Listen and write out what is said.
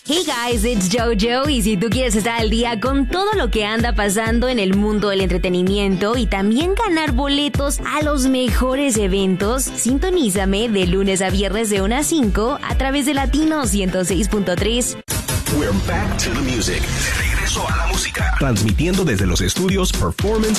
Hey guys, it's JoJo y si tú quieres estar al día con todo lo que anda pasando en el mundo del entretenimiento y también ganar boletos a los mejores eventos, sintonízame de lunes a viernes de 1 a 5 a través de Latino 106.3. We're back to the music. De regreso a la música. Transmitiendo desde los estudios Performance